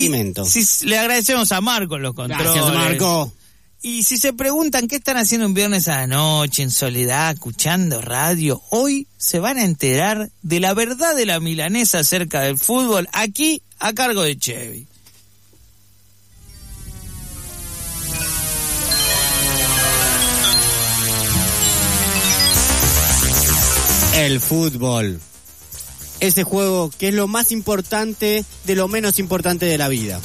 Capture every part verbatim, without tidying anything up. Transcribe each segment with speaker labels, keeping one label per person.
Speaker 1: condimento.
Speaker 2: Si, si, le agradecemos a Marco los controles.
Speaker 1: Gracias, Marco.
Speaker 2: Y si se preguntan qué están haciendo un viernes a la noche, en soledad, escuchando radio, hoy se van a enterar de la verdad de la milanesa acerca del fútbol, aquí a cargo de Chevy.
Speaker 1: El fútbol. Ese juego que es lo más importante de lo menos importante de la vida.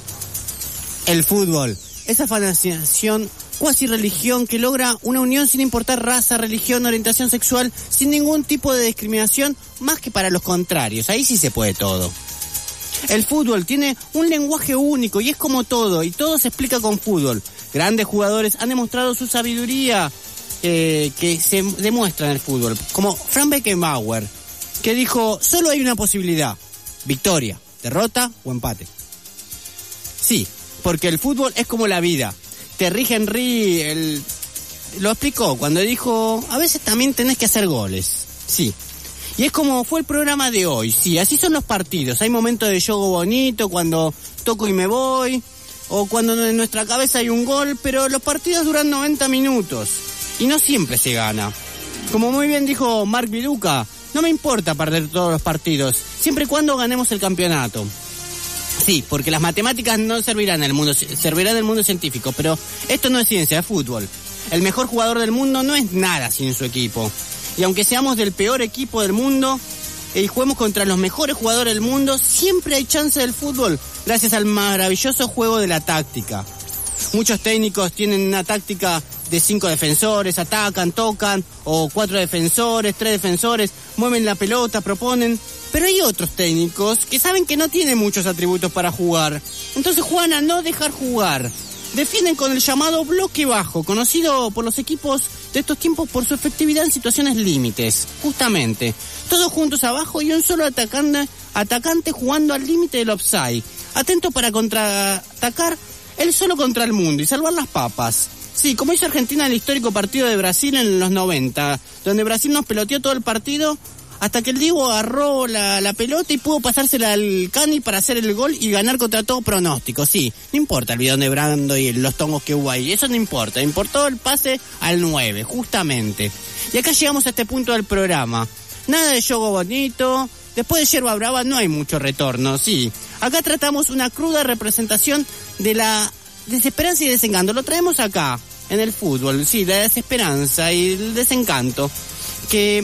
Speaker 1: El fútbol. Esa fascinación, cuasi religión que logra una unión sin importar raza, religión, orientación sexual, sin ningún tipo de discriminación, más que para los contrarios. Ahí sí se puede todo. El fútbol tiene un lenguaje único y es como todo, y todo se explica con fútbol. Grandes jugadores han demostrado su sabiduría eh, que se demuestra en el fútbol, como Franz Beckenbauer, que dijo, solo hay una posibilidad, victoria, derrota o empate. Sí, porque el fútbol es como la vida. Thierry Henry el, lo explicó cuando dijo, a veces también tenés que hacer goles. Sí. Y es como fue el programa de hoy. Sí, así son los partidos. Hay momentos de juego bonito, cuando toco y me voy, o cuando en nuestra cabeza hay un gol, pero los partidos duran noventa minutos. Y no siempre se gana. Como muy bien dijo Marc Viduka, no me importa perder todos los partidos, siempre y cuando ganemos el campeonato. Sí, porque las matemáticas no servirán en el mundo, servirán en el mundo científico, pero esto no es ciencia, es fútbol. El mejor jugador del mundo no es nada sin su equipo. Y aunque seamos del peor equipo del mundo y juguemos contra los mejores jugadores del mundo, siempre hay chance del fútbol, gracias al maravilloso juego de la táctica. Muchos técnicos tienen una táctica de cinco defensores, atacan, tocan, o cuatro defensores, tres defensores, mueven la pelota, proponen. Pero hay otros técnicos que saben que no tienen muchos atributos para jugar. Entonces juegan a no dejar jugar. Defienden con el llamado bloque bajo, conocido por los equipos de estos tiempos por su efectividad en situaciones límites. Justamente, todos juntos abajo y un solo atacante, atacante jugando al límite del offside. Atento para contraatacar él solo contra el mundo y salvar las papas. Sí, como hizo Argentina en el histórico partido de Brasil en los noventa, donde Brasil nos peloteó todo el partido hasta que el Diego agarró la, la pelota y pudo pasársela al Cani para hacer el gol y ganar contra todo pronóstico. Sí, no importa el bidón de Brando y los tongos que hubo ahí, eso no importa, importó el pase al nueve, justamente. Y acá llegamos a este punto del programa. Nada de juego bonito, después de Yerba Brava no hay mucho retorno, sí. Acá tratamos una cruda representación de la desesperanza y desencanto. Lo traemos acá, en el fútbol, sí, la desesperanza y el desencanto, que...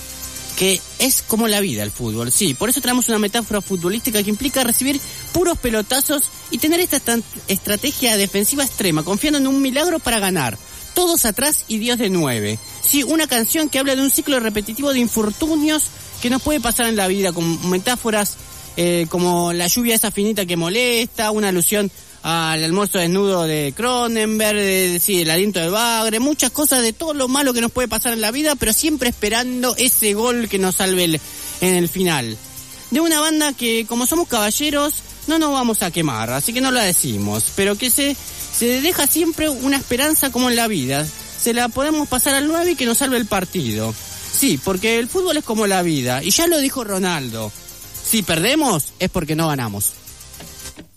Speaker 1: que es como la vida el fútbol, sí. Por eso traemos una metáfora futbolística que implica recibir puros pelotazos y tener esta estrategia defensiva extrema, confiando en un milagro para ganar. Todos atrás y Dios de nueve. Sí, una canción que habla de un ciclo repetitivo de infortunios que nos puede pasar en la vida, con metáforas eh, como la lluvia esa finita que molesta, una alusión al almuerzo desnudo de Cronenberg, de, de, sí, el aliento de Bagre, muchas cosas de todo lo malo que nos puede pasar en la vida, pero siempre esperando ese gol que nos salve el, en el final. De una banda que, como somos caballeros, no nos vamos a quemar, así que no la decimos, pero que se, se deja siempre una esperanza como en la vida. Se la podemos pasar al nueve y que nos salve el partido. Sí, porque el fútbol es como la vida, y ya lo dijo Ronaldo. Si perdemos, es porque no ganamos.